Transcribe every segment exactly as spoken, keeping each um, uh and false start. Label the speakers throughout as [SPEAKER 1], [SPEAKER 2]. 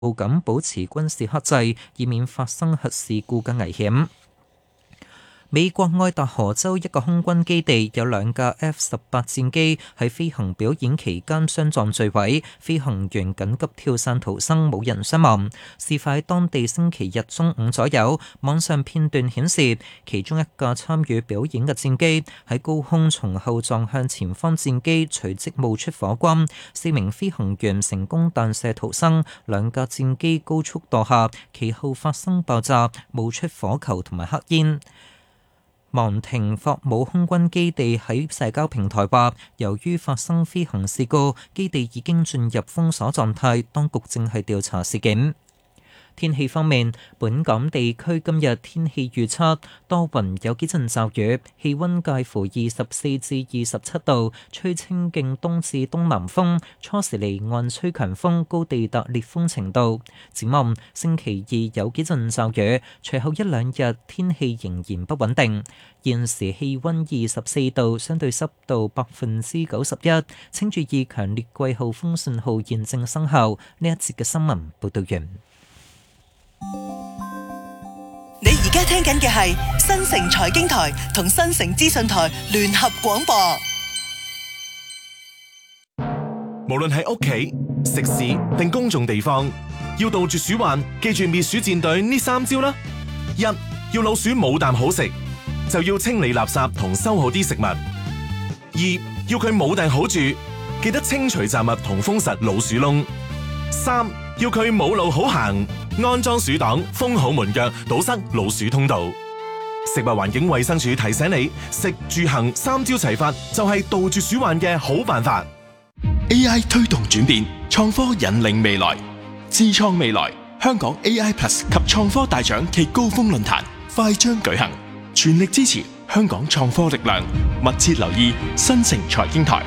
[SPEAKER 1] 咁保持軍事克制，以免發生核事故嘅危險。美國愛達荷州一個空軍基地有兩架 F 十八戰機喺飛行表演期間相撞墜毀，飛行員緊急跳傘逃生，冇人傷亡。事發喺當地星期日中午左右，網上片段顯示其中一架參與表演嘅戰機喺高空從後撞向前方戰機，隨即冒出火光，四名飛行員成功彈射逃生，兩架戰機高速墮下，其後發生爆炸，冒出火球同埋黑煙。芒廷霍姆空軍基地喺社交平台話，由於發生飛行事故，基地已經進入封鎖狀態，當局正係調查事件。天氣方面，本港地區今日天氣預測多雲，有幾陣驟雨，氣溫介乎二十四至二十七度，吹清勁東至東南風，初時離岸吹強風，高地達烈風程度。展望星期二有幾陣驟雨，隨後一兩日天氣仍然不穩定。現時氣溫二十四度，相對濕度百分之九十一，請注意強烈季候風信號現正生效。呢一節嘅新聞報道完。
[SPEAKER 2] 你而家聽緊嘅係新城財經台同新城資訊台聯合廣播。
[SPEAKER 3] 無論係屋企、食肆定公眾地方，要杜絕鼠患，記住滅鼠戰隊呢三招啦。一，要老鼠冇啖好食，就要清理垃圾同收好啲食物。二，要佢冇埞好住，記得清除雜物同封實老鼠窿。三，要佢冇路好行，安裝鼠擋，封好門腳，堵塞老鼠通道。食物環境衛生署提醒你，食住行三招齊發，就係杜絕鼠患嘅好辦法。
[SPEAKER 4] A I 推動轉變，創科引領未來，智創未來。香港 A I Plus 及創科大獎暨高峰論壇快將舉行，全力支持香港創科力量，密切留意新城財經台。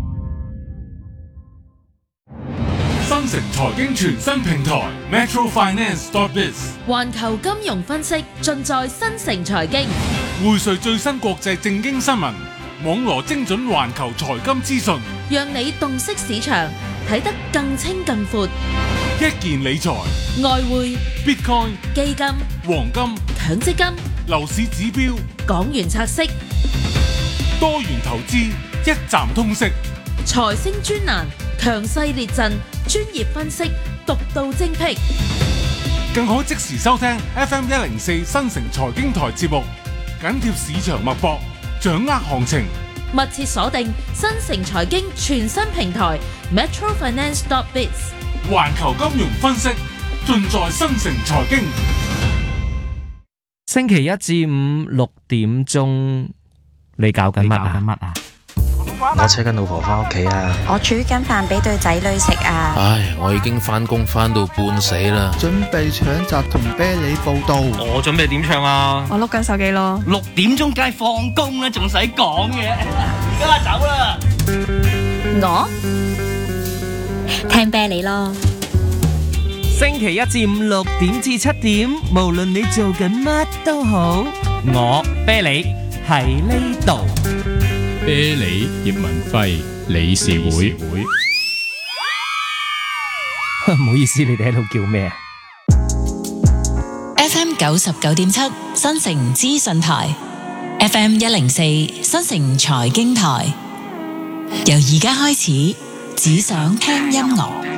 [SPEAKER 5] 新城財經全新平台 Metro Finance dot biz，
[SPEAKER 6] 環球金融分析盡在新城財經，
[SPEAKER 5] 匯萃最新國際政經新聞，網羅精準環球財金資訊，
[SPEAKER 6] 讓你洞悉市場，睇得更清更闊。
[SPEAKER 5] 一件理財、
[SPEAKER 6] 外匯、
[SPEAKER 5] Bitcoin、
[SPEAKER 6] 基金、
[SPEAKER 5] 黃金、
[SPEAKER 6] 強積金、
[SPEAKER 5] 樓市指標、
[SPEAKER 6] 港元拆息、
[SPEAKER 5] 多元投資，一站通識。
[SPEAKER 6] 財星專欄，強勢列陣，專業分析，獨到精闢，
[SPEAKER 5] 更可即時收聽 F M 一零四新城財經台節目，緊貼市場脈搏，掌握行情。
[SPEAKER 6] 密切鎖定新城財經全新平台 Metro Finance dot biz，
[SPEAKER 5] 環球金融分析盡在新城財經。
[SPEAKER 7] 星期一至五六點鐘，你搞緊乜啊？
[SPEAKER 8] 我車緊老婆翻屋企啊！
[SPEAKER 9] 我煮緊飯俾對仔女食啊！
[SPEAKER 10] 唉，我已經翻工翻到半死啦，
[SPEAKER 11] 準備搶閘同啤梨報到。
[SPEAKER 12] 我準備點唱啊？
[SPEAKER 13] 我碌緊手機咯。
[SPEAKER 12] 六點鐘梗係放工啦，仲使講嘅？而家走啦！
[SPEAKER 9] 我聽啤梨咯。
[SPEAKER 7] 星期一至五六點至七點，無論你做緊乜都好，我啤梨喺呢度。
[SPEAKER 14] 啤梨葉文輝理事會，
[SPEAKER 7] 唔好意思，你哋喺度叫咩啊
[SPEAKER 15] ？F M 九十九點七新城資訊台 ，F M 一零四新城財經台，由而家開始，只想聽音樂。